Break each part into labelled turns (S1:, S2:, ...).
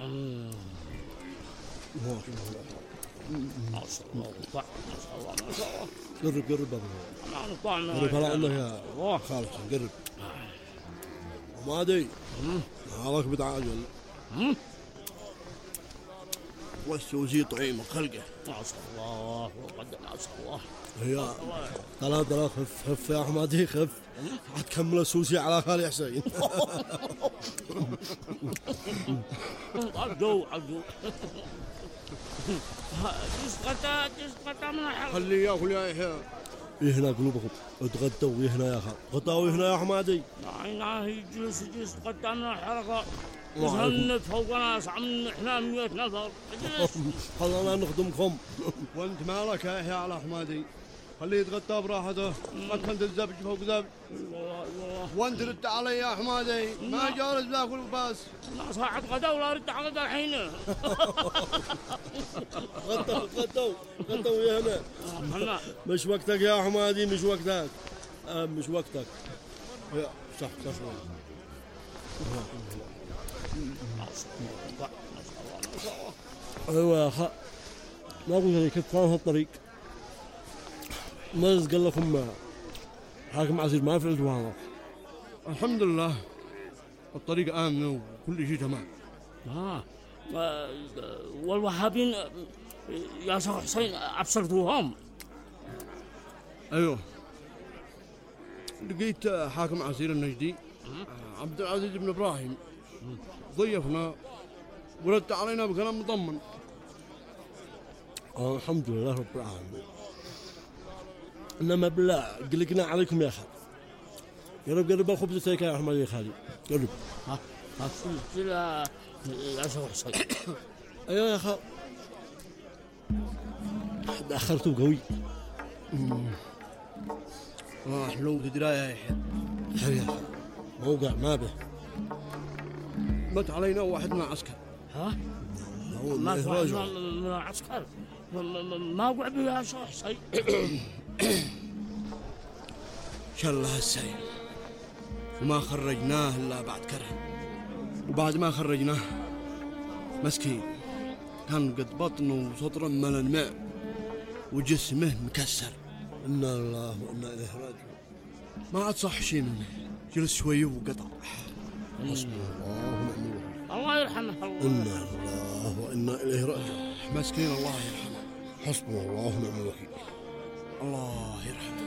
S1: ما شاء الله ما شاء الله ما شاء الله.
S2: قرب
S1: أنا طعمه.
S2: قرب هلا عندك يا خالد قرب. ما ادري هذاك بتعاجل. والسوزي طعيم خلقه.
S1: ما شاء الله وقد ما شاء الله.
S2: هي ثلاث خف يا حمادي خف. حتكمل السوسي على خالي حسين.
S1: عجو تسقط من الحلقة.
S2: خليه ياكل يا يحيى. هنا قلوبكم اتغدوا هنا يا خال غداوا هنا يا حمادي.
S1: نعم يجلس تسقط من الحلقة. نهنف فوق ناس احنا 100 نفر.
S2: خلنا نخدمكم. وانت مالك يا يحيى على حمادي؟ خليه يتغدى براحته، ما تخلي الزبج فوق زبج. وانت رد علي يا حمادي، ما جالس باكل وبس.
S1: لا صاحت غدا ولا رد على غدا الحين.
S2: غدوا يا هنا. مش وقتك يا حمادي مش وقتك. مش وقتك. صح. ايوه يا اخا ما قلت لك كيف كان هالطريق؟ ما قال لكم حاكم عزيز ما فعلتوا هذا؟ الحمد لله الطريق آمن وكل شيء تمام.
S1: والوهابين يا شيخ حسين أبصرتوهم؟
S2: ايوه لقيت حاكم عسير النجدي عبد العزيز بن ابراهيم ضيفنا ورد علينا بكلام مطمن. الحمد لله رب العالمين. انما بالله قلقنا عليكم يا اخي. قرب الخبز يا احمد يا خالي قرب.
S1: يا شيخ حسين.
S2: ايوه يا اخي تاخرتوا قوي. حلو تدري يا يحيى. خير يا اخي موقع ما به. مت علينا واحد من العسكر.
S1: ما من العسكر ما وقع به يا شيخ حسين.
S2: شله السيل وما خرجناه الا بعد كره. وبعد ما خرجناه مسكين كان قد بطنه وصدره من الماء وجسمه مكسر. انا الله وانا اليه راجعون. ما عاد صح شيء منه. جلس شوي وقطع. حسبنا الله ونعم الوكيل.
S1: الله يرحمه.
S2: انا الله وانا اليه راجعون. مسكين الله يرحمه. حسبنا الله ونعم الوكيل. الله يرحمه.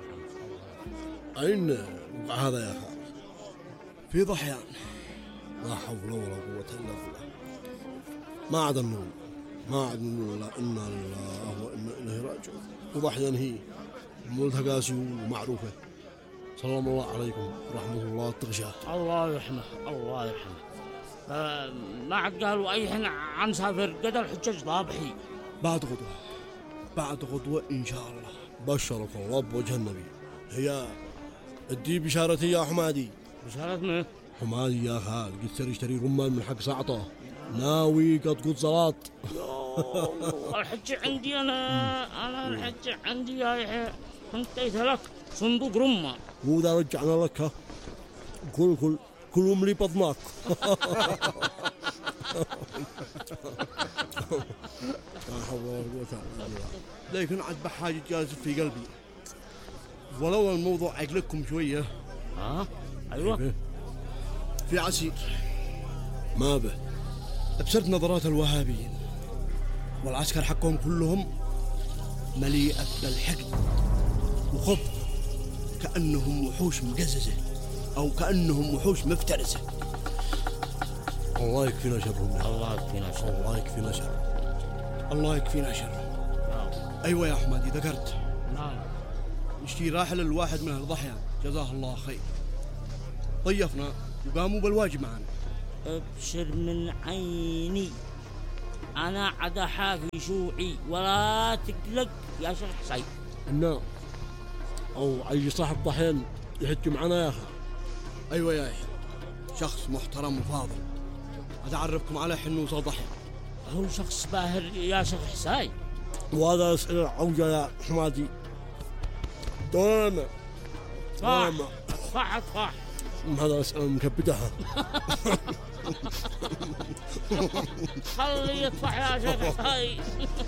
S2: أين وقع هذا يا أخي؟ في ضحيان. لا حول ولا قوة إلا بالله. ما عاد النوم لا إنا لله وإنا إليه راجعون. وضحيان هي ملتقى ومعروفة. سلام الله عليكم ورحمة الله تغشاه.
S1: الله يرحمه. ما عاد قالوا أي حين عن سافر قدر الحجاج ضابحي.
S2: بعد غدوة إن شاء الله. بشرك الله بوجه النبي. هي ادي بشارتي يا حمادي.
S1: بشارة من؟
S2: حمادي يا خال قلت اشتري رمان من حق ساعته ناوي قد صلاة.
S1: الحج عندي انا الحج عندي يا يحيى. انتيت لك صندوق رمان.
S2: مو ذا رجعنا لك ها. كل املي بطنك. لا حول ولا قوة الا بالله. لكن عاد بحاجة جالس في قلبي. ولو الموضوع عقلكم شوية.
S1: أيوة
S2: في عسير ما به. ابصرت نظرات الوهابيين والعسكر حقهم كلهم مليئة بالحقد وخبث كأنهم وحوش مقززة أو كأنهم وحوش مفترسة. الله يكفينا شرهم. الله يكفينا شرهم. أيوة يا حمادي ذكرت.
S1: نعم.
S2: نشتي راحل الواحد من الضحيان جزاه الله خير. ضيفنا وقاموا بالواجب معنا.
S1: ابشر من عيني أنا عدا حافي شوعي ولا تقلق يا شيخ حسين.
S2: نعم. أو أي صاحب ضحيان يحج معنا يا أخي. أيوة يا أخي شخص محترم وفاضل. أتعرفكم على حنوصة ضحيان.
S1: هو شخص باهر يا شيخ حسين.
S2: وهذا أسئلة عوجة يا حمادي. صح. هذا أسئلة مكبدة.
S1: خليه يطفح يا شيخ حسين.